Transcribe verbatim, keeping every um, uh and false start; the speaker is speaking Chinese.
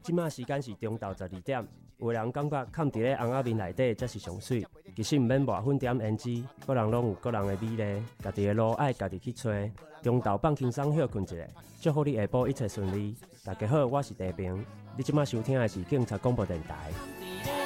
即马时间是中昼十二点，有的人感觉藏伫咧红仔面内底才是上水，其实毋免抹粉点胭脂，个人拢有个人的美丽，家己的路爱家己去找。中昼放轻松休困一下，祝福你下晡一切顺利。大家好，我是地平，你即马收听的是警察广播电台。